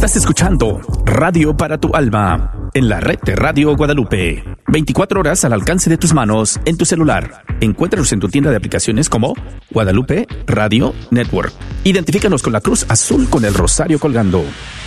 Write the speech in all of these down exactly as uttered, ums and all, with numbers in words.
Estás escuchando Radio para tu Alma en la red de Radio Guadalupe. veinticuatro horas al alcance de tus manos en tu celular. Encuéntranos en tu tienda de aplicaciones como Guadalupe Radio Network. Identifícanos con la cruz azul con el rosario colgando.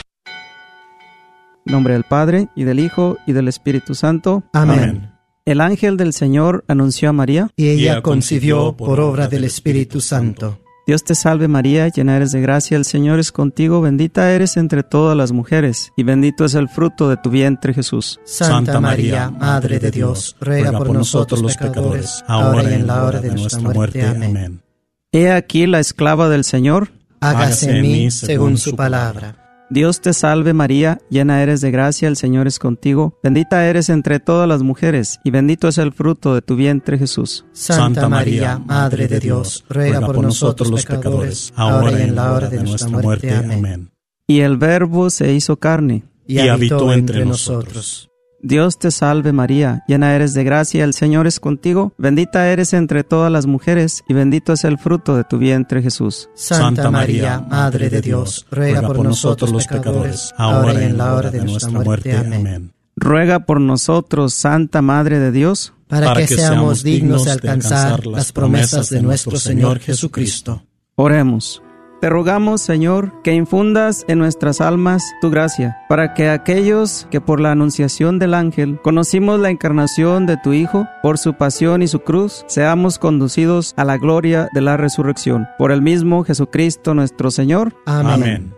En nombre del Padre, y del Hijo, y del Espíritu Santo. Amén. Amén. El ángel del Señor anunció a María, y ella concibió por obra del Espíritu Santo. Dios te salve María, llena eres de gracia, el Señor es contigo, bendita eres entre todas las mujeres, y bendito es el fruto de tu vientre Jesús. Santa María, Madre de Dios, ruega por nosotros los pecadores, ahora y en la hora de nuestra muerte. Amén. He aquí la esclava del Señor, hágase en mí según su palabra. Dios te salve María, llena eres de gracia, el Señor es contigo, bendita eres entre todas las mujeres, y bendito es el fruto de tu vientre Jesús. Santa María, Madre de Dios, ruega por nosotros los pecadores, ahora y en la hora de nuestra muerte. Amén. Y el Verbo se hizo carne, y habitó entre nosotros. Dios te salve María, llena eres de gracia, el Señor es contigo, bendita eres entre todas las mujeres, y bendito es el fruto de tu vientre Jesús. Santa María, Madre de Dios, ruega por nosotros los pecadores, ahora y en la hora de nuestra muerte. Amén. Ruega por nosotros, Santa Madre de Dios, para, para que seamos dignos de alcanzar las promesas de nuestro Señor Jesucristo. Oremos. Te rogamos, Señor, que infundas en nuestras almas tu gracia, para que aquellos que por la anunciación del ángel conocimos la encarnación de tu Hijo, por su pasión y su cruz, seamos conducidos a la gloria de la resurrección. Por el mismo Jesucristo nuestro Señor. Amén. Amén.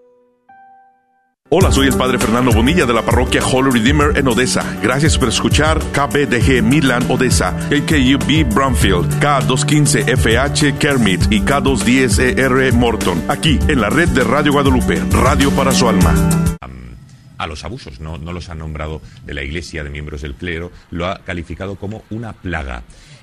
Hola, soy el Padre Fernando Bonilla de la parroquia Holy Redeemer en Odessa. Gracias por escuchar K B D G Midland Odessa, A K U B Bromfield, K doscientos quince F H Kermit y K doscientos diez E R Morton. Aquí en la red de Radio Guadalupe, Radio para su alma. A los abusos, no, no los ha nombrado de la Iglesia, de miembros del clero, lo ha calificado como una plaga.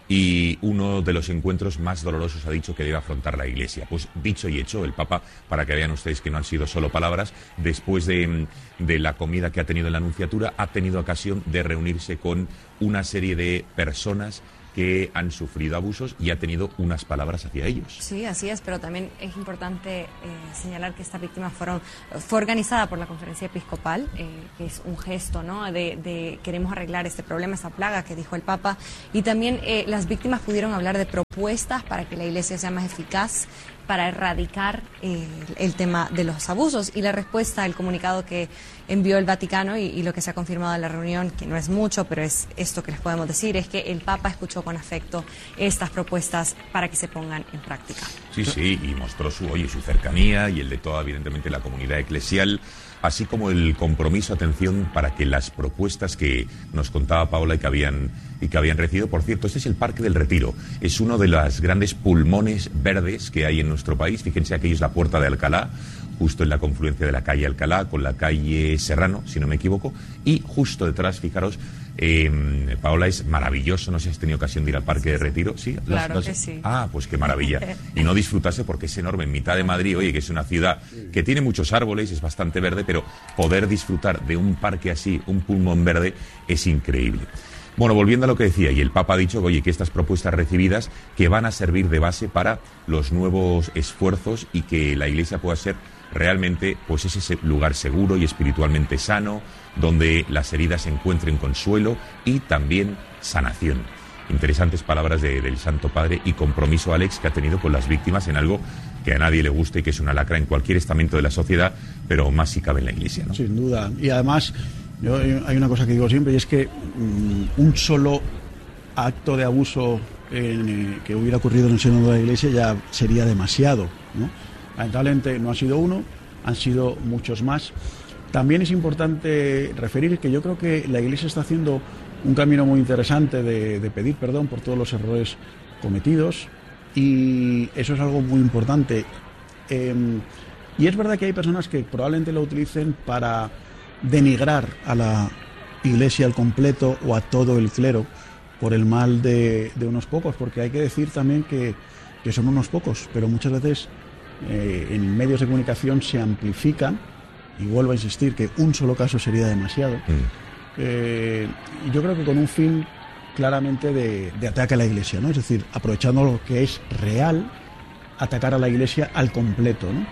Y uno de los encuentros más dolorosos ha dicho que debe afrontar la Iglesia. Pues dicho y hecho, el Papa, para que vean ustedes que no han sido solo palabras, después de, de la comida que ha tenido en la Anunciatura, ha tenido ocasión de reunirse con una serie de personas que han sufrido abusos y ha tenido unas palabras hacia ellos. Sí, así es, pero también es importante eh, señalar que estas víctimas fueron fue organizada por la Conferencia Episcopal, eh, que es un gesto, ¿no?, de, de queremos arreglar este problema, esa plaga que dijo el Papa, y también eh, las víctimas pudieron hablar de propuestas para que la Iglesia sea más eficaz para erradicar eh, el tema de los abusos, y la respuesta, el comunicado que envió el Vaticano y, y lo que se ha confirmado en la reunión, que no es mucho, pero es esto que les podemos decir, es que el Papa escuchó con afecto estas propuestas para que se pongan en práctica. Sí, sí, y mostró su, oye, su cercanía y el de toda, evidentemente, la comunidad eclesial, así como el compromiso, atención, para que las propuestas que nos contaba Paola y que habían y que habían recibido, por cierto, este es el Parque del Retiro, es uno de los grandes pulmones verdes que hay en nuestro país. Fíjense, aquello es la Puerta de Alcalá, justo en la confluencia de la calle Alcalá con la calle Serrano, si no me equivoco, y justo detrás, fijaros, eh, Paola, es maravilloso, no sé si has tenido ocasión de ir al Parque de Retiro, ¿sí? Claro las, que sí. Ah, pues qué maravilla, y no disfrutase porque es enorme, en mitad de Madrid, oye, que es una ciudad que tiene muchos árboles, es bastante verde, pero poder disfrutar de un parque así, un pulmón verde, es increíble. Bueno, volviendo a lo que decía, y el Papa ha dicho, oye, que estas propuestas recibidas que van a servir de base para los nuevos esfuerzos y que la Iglesia pueda ser realmente, pues, ese lugar seguro y espiritualmente sano, donde las heridas encuentren consuelo y también sanación. Interesantes palabras de, del Santo Padre y compromiso, Alex, que ha tenido con las víctimas en algo que a nadie le guste y que es una lacra en cualquier estamento de la sociedad, pero más si cabe en la Iglesia, ¿no? Sin duda. Y además, yo, hay una cosa que digo siempre, y es que um, un solo acto de abuso en, eh, que hubiera ocurrido en el seno de la Iglesia ya sería demasiado, ¿no? Lamentablemente no ha sido uno, han sido muchos más. También es importante referir que yo creo que la Iglesia está haciendo un camino muy interesante de, de pedir perdón por todos los errores cometidos, y eso es algo muy importante. Eh, y es verdad que hay personas que probablemente lo utilicen para denigrar a la Iglesia al completo o a todo el clero por el mal de, de unos pocos, porque hay que decir también que, que son unos pocos, pero muchas veces eh, en medios de comunicación se amplifican, y vuelvo a insistir que un solo caso sería demasiado. Mm. Eh, y yo creo que con un fin claramente de, de ataque a la Iglesia, ¿no? Es decir, aprovechando lo que es real atacar a la Iglesia al completo, ¿no?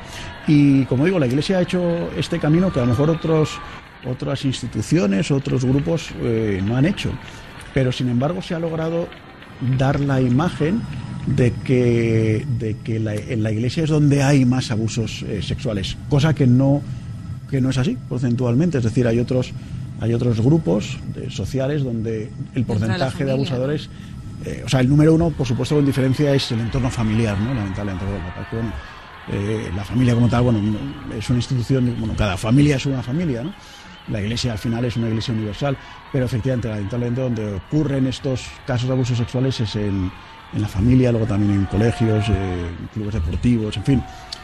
Y como digo, la Iglesia ha hecho este camino que a lo mejor otros, otras instituciones, otros grupos eh, no han hecho, pero sin embargo se ha logrado dar la imagen de que, de que la, en la Iglesia es donde hay más abusos eh, sexuales, cosa que no, que no es así porcentualmente. Es decir, hay otros, hay otros grupos de, sociales donde el porcentaje familia, de abusadores, eh, o sea, el número uno, por supuesto, con diferencia es el entorno familiar, ¿no? Lamentablemente, bueno, eh, la familia como tal, bueno, es una institución, bueno, cada familia es una familia, ¿no? La Iglesia al final es una Iglesia universal, pero efectivamente, lamentablemente, donde ocurren estos casos de abusos sexuales es en, en la familia, luego también en colegios, eh, clubes deportivos, en fin.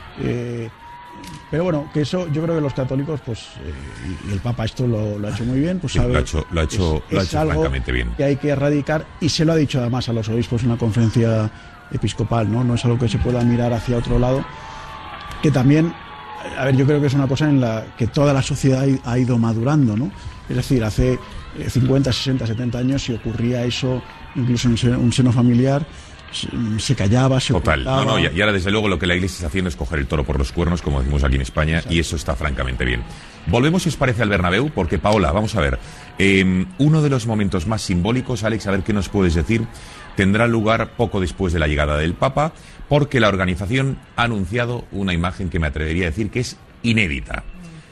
Eh, pero bueno, que eso yo creo que los católicos, pues, eh, y, y el Papa esto lo, lo ha hecho muy bien, pues sí, sabe, lo ha hecho, lo ha hecho, es, lo ha es hecho algo francamente bien. Que hay que erradicar, y se lo ha dicho además a los obispos en una conferencia episcopal, ¿no? No es algo que se pueda mirar hacia otro lado, que también, a ver, yo creo que es una cosa en la que toda la sociedad ha ido madurando, ¿no? Es decir, hace cincuenta, sesenta, setenta años, si ocurría eso, incluso en un seno familiar, se callaba, se Total, ocultaba. no, no, y ahora desde luego lo que la Iglesia está haciendo es coger el toro por los cuernos, como decimos aquí en España, exacto, y eso está francamente bien. Volvemos, si os parece, al Bernabéu, porque, Paola, vamos a ver, eh, uno de los momentos más simbólicos, Alex, a ver qué nos puedes decir, tendrá lugar poco después de la llegada del Papa, porque la organización ha anunciado una imagen que me atrevería a decir que es inédita.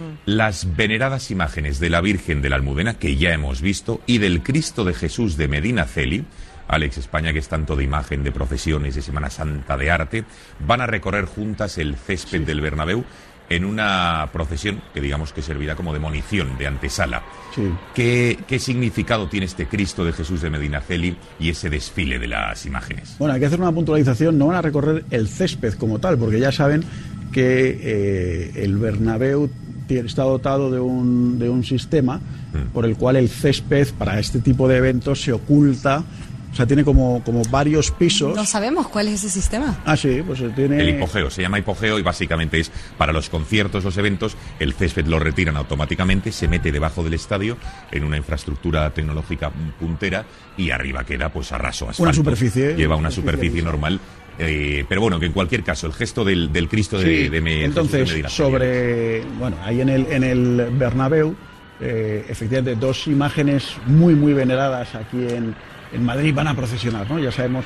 Las veneradas imágenes de la Virgen de la Almudena, que ya hemos visto, y del Cristo de Jesús de Medinaceli, Alex, España, que es tanto de imagen, de procesiones, de Semana Santa, de arte, van a recorrer juntas el césped sí. del Bernabéu en una procesión que digamos que servirá como de munición, de antesala. Sí. ¿Qué, ¿Qué significado tiene este Cristo de Jesús de Medinaceli y ese desfile de las imágenes? Bueno, hay que hacer una puntualización, no van a recorrer el césped como tal, porque ya saben que eh, el Bernabéu está dotado de un, de un sistema mm. por el cual el césped para este tipo de eventos se oculta. O sea, tiene como, como varios pisos. No sabemos cuál es ese sistema. Ah, sí, pues tiene... El hipogeo, se llama hipogeo y básicamente es para los conciertos, los eventos, el césped lo retiran automáticamente, se mete debajo del estadio en una infraestructura tecnológica puntera y arriba queda pues a raso asfalto. Una superficie. Lleva una superficie normal. Eh, pero bueno, que en cualquier caso, el gesto del, del Cristo de, sí, de, de entonces, de sobre... Bueno, ahí en el, en el Bernabéu, eh, efectivamente, dos imágenes muy, muy veneradas aquí en... en Madrid van a procesionar, ¿no? Ya sabemos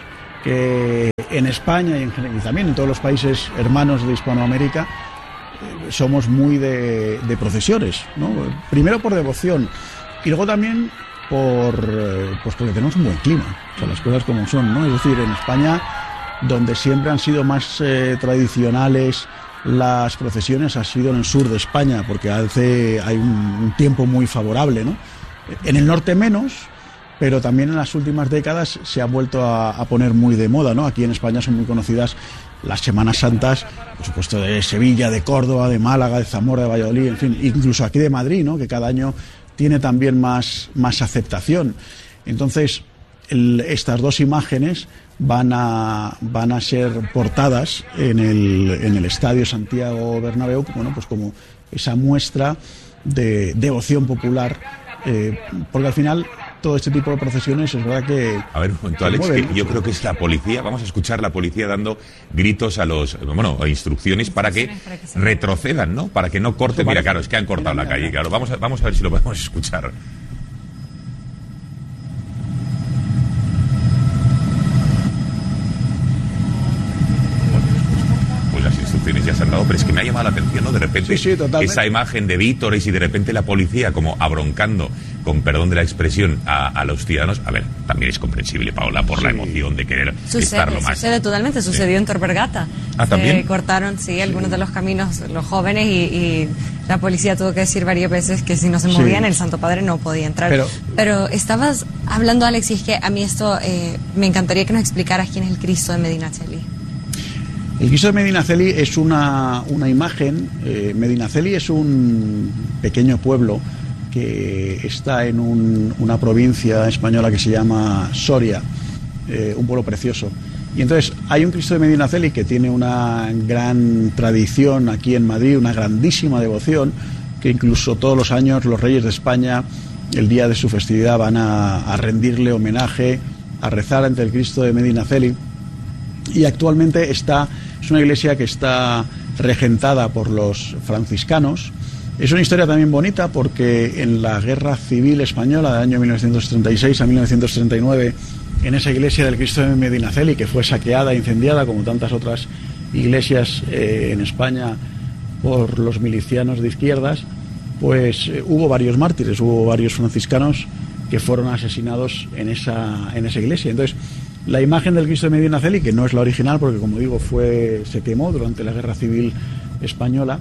que en España y, en, y también en todos los países hermanos de Hispanoamérica eh, somos muy de, de procesiones, ¿no? Primero por devoción y luego también por eh, pues porque tenemos un buen clima, o sea, las cosas como son, ¿no? Es decir, en España, donde siempre han sido más eh, tradicionales las procesiones, ha sido en el sur de España, porque hace hay un, un tiempo muy favorable, ¿no? En el norte menos, pero también en las últimas décadas se ha vuelto a, a poner muy de moda, ¿no? Aquí en España son muy conocidas las Semanas Santas, por supuesto, de Sevilla, de Córdoba, de Málaga, de Zamora, de Valladolid, en fin, incluso aquí de Madrid, ¿no? Que cada año tiene también más, más aceptación. Entonces, el, estas dos imágenes van a, van a ser portadas en el, en el Estadio Santiago Bernabéu, bueno, pues como esa muestra de devoción popular, eh, porque al final todo este tipo de procesiones es verdad que... A ver, un momento, Alex, que yo creo que es la policía, vamos a escuchar la policía dando gritos a los, bueno, instrucciones para que retrocedan, ¿no? Para que no corten, mira, claro, es que han cortado la calle, claro, vamos a, vamos a ver si lo podemos escuchar. Ya se han dado, pero es que me ha llamado la atención, ¿no? De repente, sí, sí, esa imagen de vítores y de repente la policía como abroncando, con perdón de la expresión, a, a los ciudadanos. A ver, también es comprensible, Paola, por sí. la emoción de querer sucede, estar lo más... Sucede totalmente, sucedió sí. en Tor Vergata. Ah, ¿también? Se cortaron, sí, algunos sí. de los caminos, los jóvenes, y, y la policía tuvo que decir varias veces que si no se movían, sí. el Santo Padre no podía entrar. Pero, pero estabas hablando, Alex, y es que a mí esto, eh, me encantaría que nos explicaras quién es el Cristo de Medinaceli. El Cristo de Medinaceli es una, una imagen. eh, Medinaceli es un pequeño pueblo que está en un, una provincia española que se llama Soria, eh, un pueblo precioso. Y entonces hay un Cristo de Medinaceli que tiene una gran tradición aquí en Madrid, una grandísima devoción, que incluso todos los años los reyes de España, el día de su festividad, van a, a rendirle homenaje, a rezar ante el Cristo de Medinaceli. Y actualmente está Es una iglesia que está regentada por los franciscanos. Es una historia también bonita porque en la Guerra Civil Española del año mil novecientos treinta y seis a mil novecientos treinta y nueve, en esa iglesia del Cristo de Medinaceli, que fue saqueada e incendiada como tantas otras iglesias eh, en España por los milicianos de izquierdas, pues eh, hubo varios mártires, hubo varios franciscanos que fueron asesinados en esa, en esa iglesia. Entonces, la imagen del Cristo de Medinaceli, que no es la original porque, como digo, fue se quemó durante la Guerra Civil Española,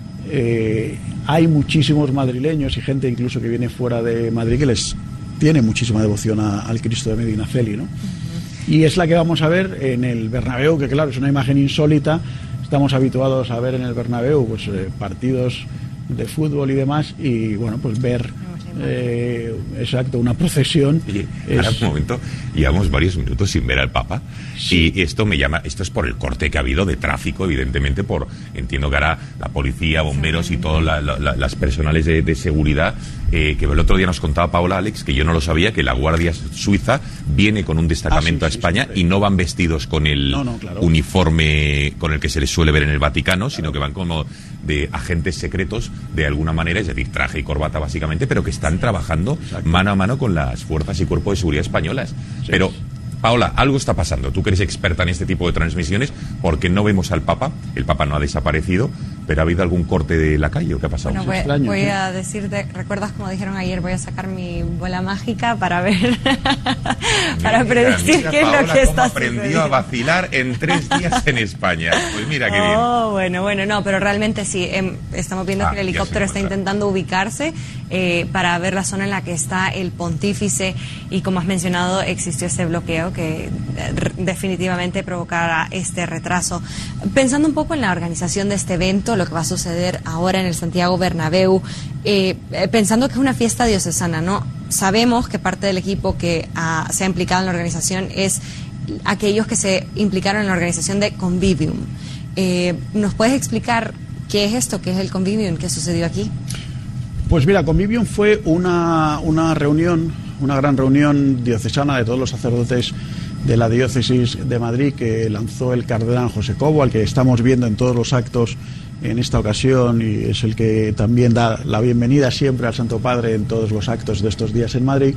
eh, hay muchísimos madrileños y gente incluso que viene fuera de Madrid que les tiene muchísima devoción a, al Cristo de Medinaceli, ¿no? Y es la que vamos a ver en el Bernabéu, que claro, es una imagen insólita. Estamos habituados a ver en el Bernabéu pues eh, partidos de fútbol y demás, y bueno, pues ver eh, exacto, una procesión. Oye, es... ahora un momento, llevamos varios minutos sin ver al Papa, sí. Y esto me llama, esto es por el corte que ha habido de tráfico, evidentemente, por, entiendo que ahora la policía, bomberos y todas la, la, las personales de, de seguridad, eh, que el otro día nos contaba Paola, Alex, que yo no lo sabía, que la Guardia Suiza viene con un destacamento ah, sí, a España sí, sí, y no van vestidos con el no, no, claro. uniforme con el que se les suele ver en el Vaticano, claro, sino que van como de agentes secretos de alguna manera, es decir, traje y corbata básicamente, pero que están trabajando Exacto. mano a mano con las fuerzas y cuerpos de seguridad españolas. Sí. Pero, Paola, algo está pasando. Tú que eres experta en este tipo de transmisiones, porque no vemos al Papa, el Papa no ha desaparecido, pero ¿ha habido algún corte de la calle o qué ha pasado? Bueno, voy, extraño, voy ¿sí? a decirte, ¿recuerdas como dijeron ayer? Voy a sacar mi bola mágica para ver, para mira, predecir mira, qué Paola, es lo que está aprendió sucediendo. a vacilar en tres días en España. Pues mira qué bien. Oh, bueno, bueno, no, pero realmente sí, eh, estamos viendo Ah, que el helicóptero está intentando ubicarse eh, para ver la zona en la que está el pontífice, y como has mencionado, existió ese bloqueo que eh, definitivamente provocará este retraso. Pensando un poco en la organización de este evento, lo que va a suceder ahora en el Santiago Bernabéu, eh, eh, pensando que es una fiesta diocesana, ¿no? Sabemos que parte del equipo que ah, se ha implicado en la organización es aquellos que se implicaron en la organización de Convivium. Eh, ¿Nos puedes explicar qué es esto, qué es el Convivium, qué sucedió aquí? Pues mira, Convivium fue una, una reunión, una gran reunión diocesana de todos los sacerdotes de la diócesis de Madrid que lanzó el cardenal José Cobo, al que estamos viendo en todos los actos en esta ocasión, y es el que también da la bienvenida siempre al Santo Padre en todos los actos de estos días en Madrid.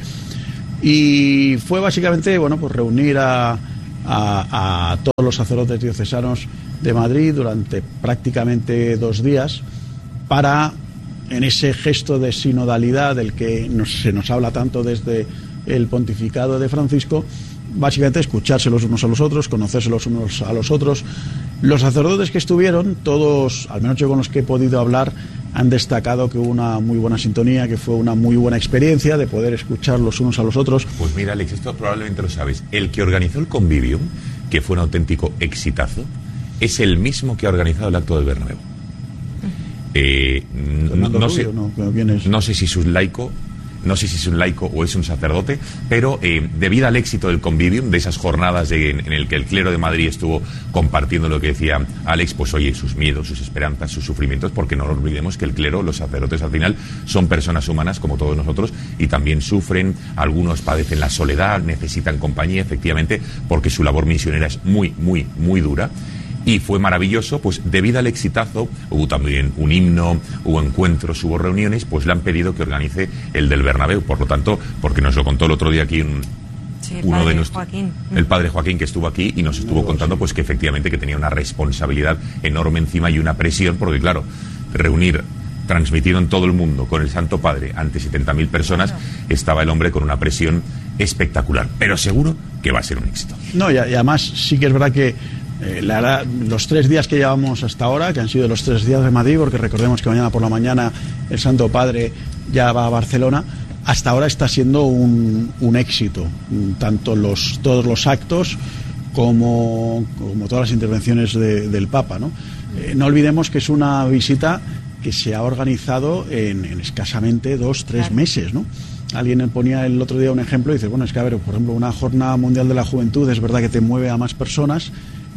Y fue básicamente, bueno, pues reunir a, a, a todos los sacerdotes diocesanos de Madrid durante prácticamente dos días para, en ese gesto de sinodalidad del que nos, se nos habla tanto desde el pontificado de Francisco, básicamente escucharse los unos a los otros, conocerse los unos a los otros. Los sacerdotes que estuvieron, todos, al menos yo con los que he podido hablar, han destacado que hubo una muy buena sintonía, que fue una muy buena experiencia de poder escuchar los unos a los otros. Pues mira, Alex, esto probablemente lo sabes. El que organizó el Convivium, que fue un auténtico exitazo, es el mismo que ha organizado el acto del Bernabéu. Eh, no, no, sé, no, no sé si es un laico, no sé si es un laico o es un sacerdote, pero eh, debido al éxito del Convivium, de esas jornadas de, en, en el que el clero de Madrid estuvo compartiendo lo que decía Alex, pues oye, sus miedos, sus esperanzas, sus sufrimientos, porque no olvidemos que el clero, los sacerdotes al final son personas humanas como todos nosotros y también sufren, algunos padecen la soledad, necesitan compañía, efectivamente, porque su labor misionera es muy, muy, muy dura. Y fue maravilloso, pues debido al exitazo, hubo también un himno, hubo encuentros, hubo reuniones, pues le han pedido que organice el del Bernabéu. Por lo tanto, porque nos lo contó el otro día aquí un, sí, el uno padre de nuestros, Joaquín. el padre Joaquín, que estuvo aquí y nos estuvo contando pues que efectivamente que tenía una responsabilidad enorme encima y una presión, porque claro, reunir, transmitido en todo el mundo con el Santo Padre ante setenta mil personas, claro, estaba el hombre con una presión espectacular, pero seguro que va a ser un éxito. No, y, y además sí que es verdad que Eh, la, la, los tres días que llevamos hasta ahora, que han sido los tres días de Madrid, porque recordemos que mañana por la mañana el Santo Padre ya va a Barcelona, hasta ahora está siendo un, un éxito, tanto los, todos los actos como, como todas las intervenciones de, del Papa, ¿no? Eh, no olvidemos que es una visita que se ha organizado en, en escasamente dos, tres claro. meses, ¿no? Alguien ponía el otro día un ejemplo y dice, bueno, es que a ver, por ejemplo, una jornada mundial de la juventud es verdad que te mueve a más personas,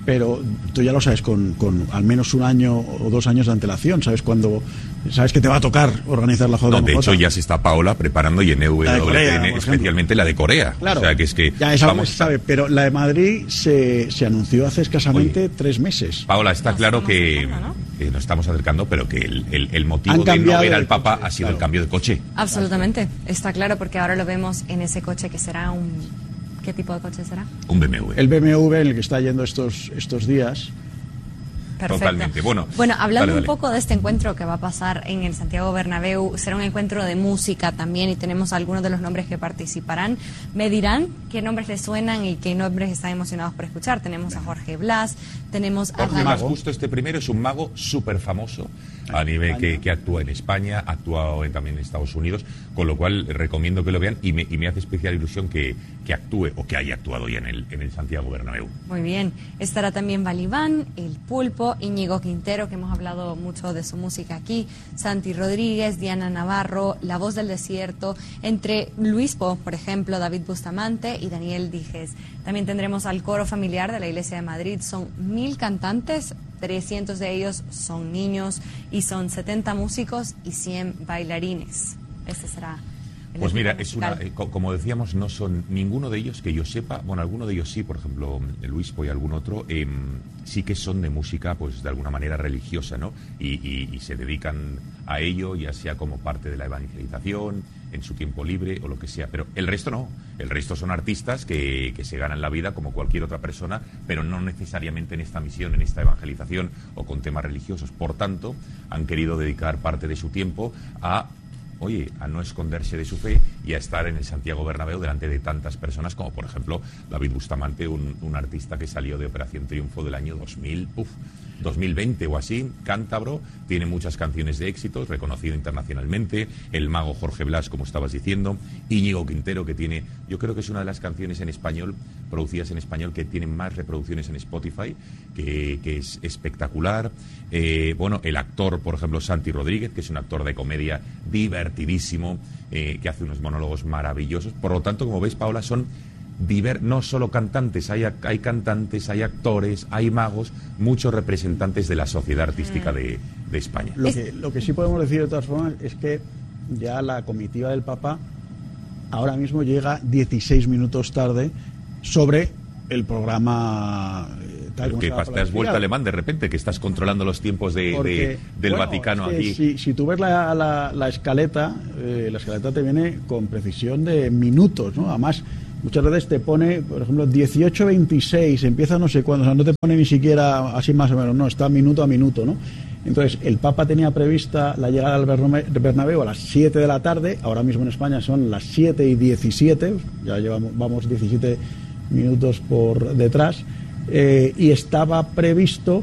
pero tú ya lo sabes con, con al menos un año o dos años de antelación, sabes cuándo, sabes que te va a tocar organizar la J M J. No, de hecho ya se está Paola preparando y en E W T N especialmente la de Corea. Claro, o sea que es que ya esa vamos, se sabe, pero la de Madrid se, se anunció hace escasamente Oye, tres meses. Paola, está nos claro que, acercando, ¿no? que nos estamos acercando, pero que el, el, el motivo Han de no ver al el Papa coche, ha sido claro. el cambio de coche. Absolutamente, está claro, porque ahora lo vemos en ese coche que será un... ¿Qué tipo de coche será? Un B M W. El B M W en el que está yendo estos, estos días. Perfecto. Totalmente. Bueno, bueno hablando dale, dale. un poco de este encuentro que va a pasar en el Santiago Bernabéu, será un encuentro de música también y tenemos algunos de los nombres que participarán. Me dirán qué nombres les suenan y qué nombres están emocionados por escuchar. Tenemos a Jorge Blas, tenemos a... Jorge Blas, justo este primero, es un mago súper famoso a nivel que, que actúa en España, ha actuado en, también en Estados Unidos, con lo cual recomiendo que lo vean y me, y me hace especial ilusión que, que actúe o que haya actuado ya en el, en el Santiago Bernabéu. Muy bien. Estará también Balibán, El Pulpo, Íñigo Quintero, que hemos hablado mucho de su música aquí, Santi Rodríguez, Diana Navarro, La Voz del Desierto, entre Luis Po, por ejemplo, David Bustamante y Daniel Dijes. También tendremos al coro familiar de la Iglesia de Madrid. Son mil cantantes, trescientos de ellos son niños y son setenta músicos y cien bailarines. Este será... Pues mira, es una, eh, como decíamos, no son ninguno de ellos que yo sepa, bueno, alguno de ellos sí, por ejemplo, Luis Po y algún otro, eh, sí que son de música, pues de alguna manera religiosa, ¿no? Y, y, y se dedican a ello, ya sea como parte de la evangelización, en su tiempo libre o lo que sea, pero el resto no, el resto son artistas que, que se ganan la vida como cualquier otra persona, pero no necesariamente en esta misión, en esta evangelización o con temas religiosos. Por tanto, han querido dedicar parte de su tiempo a... oye, a no esconderse de su fe y a estar en el Santiago Bernabéu delante de tantas personas como, por ejemplo, David Bustamante, un, un artista que salió de Operación Triunfo del año dos mil, uf, dos mil veinte o así, cántabro, tiene muchas canciones de éxitos, reconocido internacionalmente, el mago Jorge Blas, como estabas diciendo, Íñigo Quintero, que tiene, yo creo que es una de las canciones en español, producidas en español, que tienen más reproducciones en Spotify, que, que es espectacular. Eh, bueno, el actor, por ejemplo, Santi Rodríguez, que es un actor de comedia divertidísimo, eh, que hace unos monólogos maravillosos. Por lo tanto, como veis, Paola, son diver no solo cantantes, hay, hay cantantes, hay actores, hay magos, muchos representantes de la sociedad artística de, de España. Lo que, lo que sí podemos decir de todas formas es que ya la comitiva del Papa ahora mismo llega dieciséis minutos tarde sobre el programa... Tal que te has vuelto alemán de repente, que estás controlando los tiempos de, Porque, de, del bueno, Vaticano es que aquí. Si, si tú ves la, la, la escaleta, eh, la escaleta te viene con precisión de minutos, ¿no? Además, muchas veces te pone, por ejemplo, dieciocho veintiséis, empieza no sé cuándo, o sea, no te pone ni siquiera así más o menos, no, está minuto a minuto, ¿no? Entonces, el Papa tenía prevista la llegada al Bernabéu a las siete de la tarde, ahora mismo en España son las siete y diecisiete, ya llevamos vamos diecisiete minutos por detrás. Eh, y estaba previsto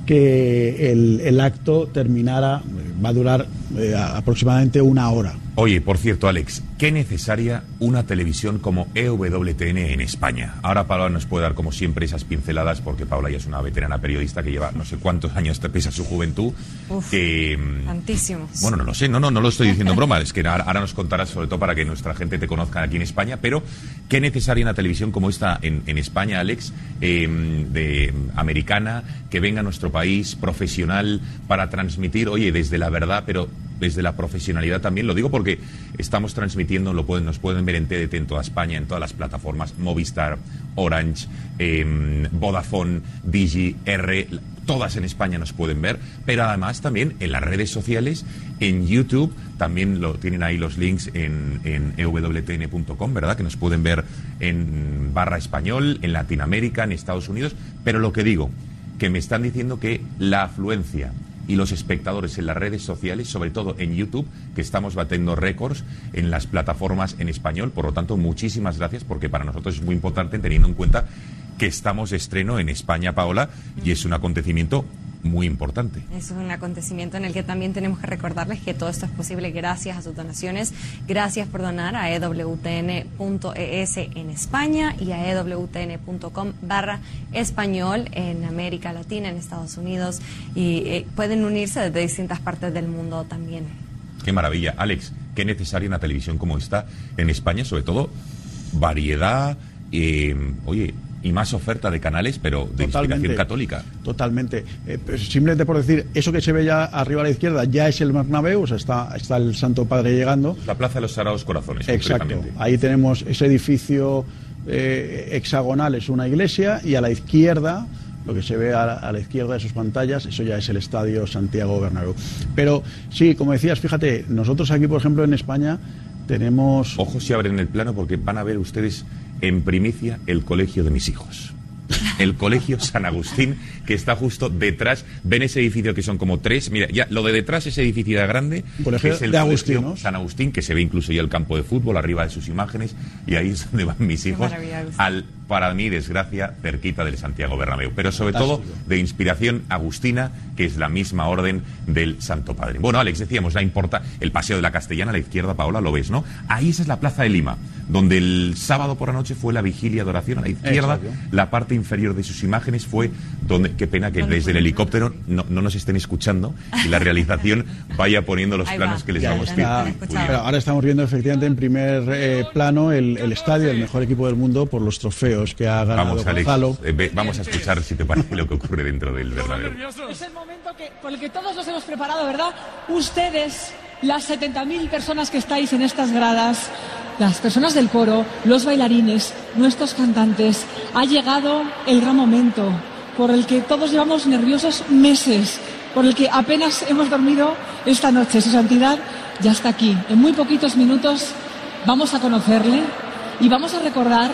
que el, el acto terminara, va a durar eh, aproximadamente una hora. Oye, por cierto, Alex, qué necesaria una televisión como E W T N en España. Ahora Paula nos puede dar, como siempre, esas pinceladas, porque Paula ya es una veterana periodista que lleva no sé cuántos años, te pesa su juventud. Uf, que tantísimos. Bueno, no lo sé, no, no, no lo estoy diciendo en broma, es que ahora, ahora nos contarás, sobre todo para que nuestra gente te conozca aquí en España, pero qué necesaria una televisión como esta en, en España, Alex, eh, de americana, que venga a nuestro país, profesional, para transmitir, oye, desde la verdad, pero desde la profesionalidad también. Lo digo porque estamos transmitiendo, lo pueden, nos pueden ver en T D T en toda España, en todas las plataformas, Movistar, Orange, eh, Vodafone, Digi, R, todas en España nos pueden ver, pero además también en las redes sociales, en YouTube, también lo tienen ahí los links en, en e w t n punto com, ¿verdad? Que nos pueden ver en barra español, en Latinoamérica, en Estados Unidos, pero lo que digo, que me están diciendo que la afluencia y los espectadores en las redes sociales, sobre todo en YouTube, que estamos batiendo récords en las plataformas en español. Por lo tanto, muchísimas gracias, porque para nosotros es muy importante, teniendo en cuenta que estamos de estreno en España, Paola, y es un acontecimiento muy importante. Es un acontecimiento en el que también tenemos que recordarles que todo esto es posible gracias a sus donaciones. Gracias por donar a e w t n punto e s en España y a e w t n punto com barra español en América Latina, en Estados Unidos, y eh, pueden unirse desde distintas partes del mundo también. Qué maravilla. Alex, qué necesaria una televisión como esta en España, sobre todo variedad, eh, oye, y más oferta de canales, pero de Totalmente, inspiración católica. Totalmente. Eh, pues simplemente por decir, eso que se ve ya arriba a la izquierda ya es el Bernabéu, o sea, está, está el Santo Padre llegando. La Plaza de los Sagrados Corazones. Exacto. Ahí tenemos ese edificio eh, hexagonal, es una iglesia, y a la izquierda, lo que se ve a la, a la izquierda de sus pantallas, eso ya es el Estadio Santiago Bernabéu. Pero sí, como decías, fíjate, nosotros aquí, por ejemplo, en España tenemos... Ojo si abren el plano, porque van a ver ustedes en primicia el colegio de mis hijos. El colegio San Agustín, que está justo detrás. Ven ese edificio que son como tres. Mira, ya lo de detrás, ese edificio de grande, colegio es el de Agustín, colegio ¿no? San Agustín, que se ve incluso ya el campo de fútbol arriba de sus imágenes, y ahí es donde van mis hijos, al, para mi desgracia, cerquita del Santiago Bernabéu. Pero sobre todo de inspiración agustina, que es la misma orden del Santo Padre. Bueno, Alex, decíamos, la importa el Paseo de la Castellana a la izquierda, Paola, lo ves, ¿no? Ahí esa es la Plaza de Lima, donde el sábado por la noche fue la vigilia de oración. A la izquierda, exacto, la parte inferior de sus imágenes fue donde, qué pena que desde el helicóptero no, no nos estén escuchando y la realización vaya poniendo los Ahí planos va, que les ya, vamos ya, pidiendo. Pero ahora estamos viendo efectivamente en primer eh, plano el, el estadio, el mejor equipo del mundo por los trofeos que ha ganado Vamos, Alex, Gonzalo. eh, ve, vamos a escuchar si te parece lo que ocurre dentro del Bernabéu. Es el momento que, por el que todos nos hemos preparado, ¿verdad? Ustedes, las setenta mil personas que estáis en estas gradas, las personas del coro, los bailarines, nuestros cantantes, ha llegado el gran momento por el que todos llevamos nerviosos meses, por el que apenas hemos dormido esta noche. Su santidad ya está aquí. En muy poquitos minutos vamos a conocerle y vamos a recordar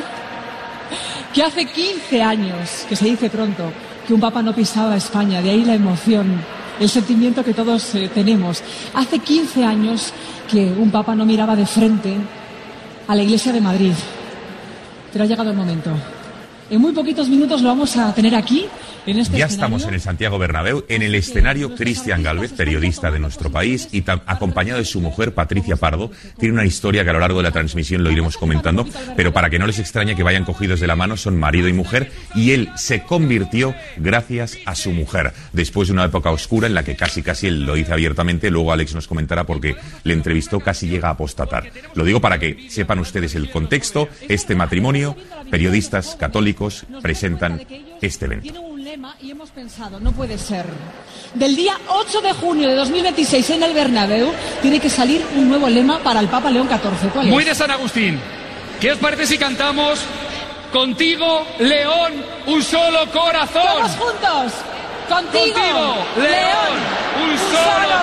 que hace quince años, que se dice pronto, que un papa no pisaba España. De ahí la emoción, el sentimiento que todos eh, tenemos. Hace quince años que un papa no miraba de frente a la Iglesia de Madrid. Pero ha llegado el momento. En muy poquitos minutos lo vamos a tener aquí, en este ya escenario. Estamos en el Santiago Bernabéu, en el escenario Cristian Gálvez, periodista de nuestro país, y acompañado de su mujer Patricia Pardo. Tiene una historia que a lo largo de la transmisión lo iremos comentando, pero para que no les extrañe que vayan cogidos de la mano, son marido y mujer, y él se convirtió gracias a su mujer, después de una época oscura en la que casi casi él lo dice abiertamente. Luego Alex nos comentará porque le entrevistó, casi llega a apostatar. Lo digo para que sepan ustedes el contexto. Este matrimonio, periodistas católicos presentan este evento. Y hemos pensado, no puede ser. Del día ocho de junio de dos mil veintiséis en el Bernabéu tiene que salir un nuevo lema para el Papa León catorce. ¿Cuál es? Muy de San Agustín. ¿Qué os parece si cantamos Contigo, León, un solo corazón? ¡Todos juntos! Contigo, Contigo León, un, un solo, solo